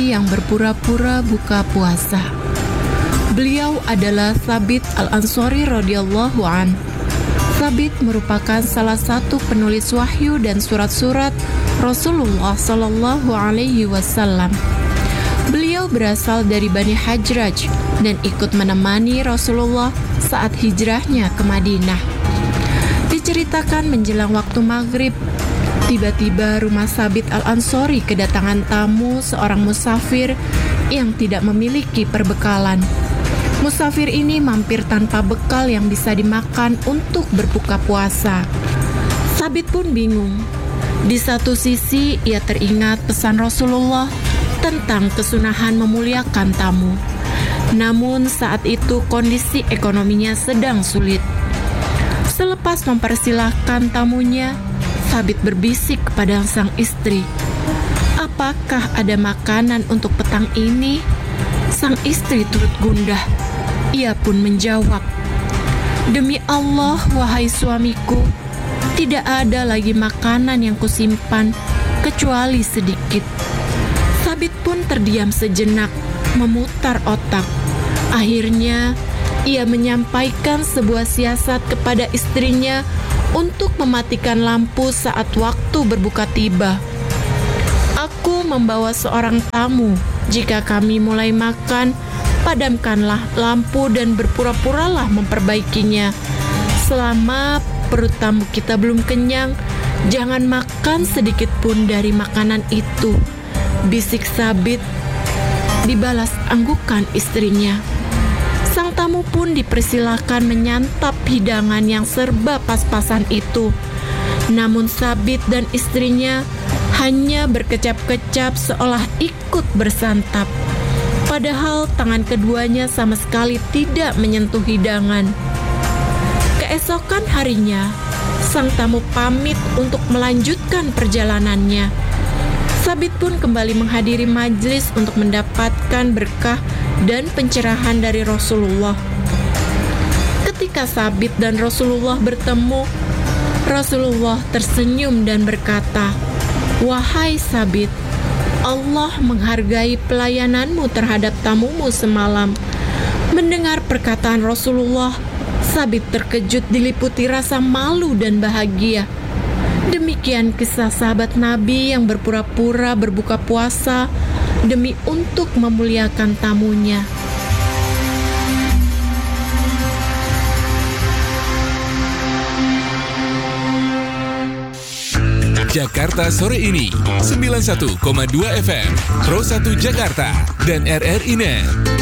yang berpura-pura buka puasa. Beliau adalah Thabit Al-Ansari radhiyallahu an. Thabit merupakan salah satu penulis wahyu dan surat-surat Rasulullah sallallahu alaihi wasallam. Beliau berasal dari Bani Hajraj dan ikut menemani Rasulullah saat hijrahnya ke Madinah. Diceritakan menjelang waktu maghrib, tiba-tiba rumah Thabit Al-Ansari kedatangan tamu seorang musafir yang tidak memiliki perbekalan. Musafir ini mampir tanpa bekal yang bisa dimakan untuk berbuka puasa. Thabit pun bingung. Di satu sisi ia teringat pesan Rasulullah tentang kesunahan memuliakan tamu. Namun saat itu kondisi ekonominya sedang sulit. Selepas mempersilahkan tamunya, Thabit berbisik kepada sang istri, "Apakah ada makanan untuk petang ini?" Sang istri turut gundah. Ia pun menjawab, "Demi Allah, wahai suamiku, tidak ada lagi makanan yang kusimpan kecuali sedikit." Thabit pun terdiam sejenak, memutar otak. Akhirnya, ia menyampaikan sebuah siasat kepada istrinya untuk mematikan lampu saat waktu berbuka tiba. "Aku membawa seorang tamu. Jika kami mulai makan, padamkanlah lampu dan berpura-puralah memperbaikinya. Selama perut tamu kita belum kenyang, jangan makan sedikit pun dari makanan itu," bisik Thabit. Dibalas anggukan istrinya. Sang tamu pun dipersilahkan menyantap hidangan yang serba pas-pasan itu. Namun Thabit dan istrinya hanya berkecap-kecap seolah ikut bersantap. Padahal tangan keduanya sama sekali tidak menyentuh hidangan. Keesokan harinya, sang tamu pamit untuk melanjutkan perjalanannya. Thabit pun kembali menghadiri majelis untuk mendapatkan berkah dan pencerahan dari Rasulullah. Ketika Thabit dan Rasulullah bertemu, Rasulullah tersenyum dan berkata, "Wahai Thabit, Allah menghargai pelayananmu terhadap tamumu semalam." Mendengar perkataan Rasulullah, Thabit terkejut diliputi rasa malu dan bahagia. Demikian kisah sahabat Nabi yang berpura-pura berbuka puasa demi untuk memuliakan tamunya. Jakarta Sore Ini 91,2 FM Pro 1 Jakarta dan RRI Net.